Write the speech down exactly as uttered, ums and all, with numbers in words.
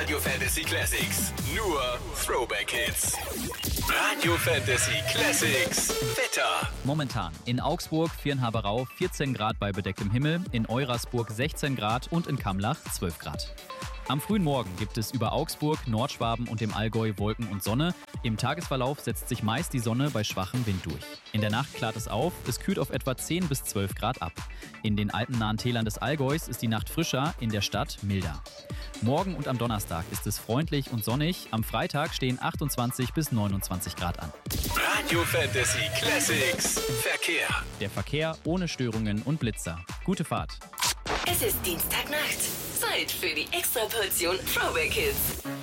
Radio Fantasy Classics. Nur Throwback Hits. Radio Fantasy Classics. Wetter. Momentan in Augsburg, Viernhaberau vierzehn Grad bei bedecktem Himmel, in Eurasburg sechzehn Grad und in Kamlach zwölf Grad. Am frühen Morgen gibt es über Augsburg, Nordschwaben und dem Allgäu Wolken und Sonne. Im Tagesverlauf setzt sich meist die Sonne bei schwachem Wind durch. In der Nacht klart es auf, es kühlt auf etwa zehn bis zwölf Grad ab. In den alpennahen Tälern des Allgäus ist die Nacht frischer, in der Stadt milder. Morgen und am Donnerstag ist es freundlich und sonnig. Am Freitag stehen achtundzwanzig bis neunundzwanzig Grad an. Radio Fantasy Classics. Verkehr. Der Verkehr ohne Störungen und Blitzer. Gute Fahrt. Es ist Dienstagnacht. Zeit für die Extraportion Throwback Hits.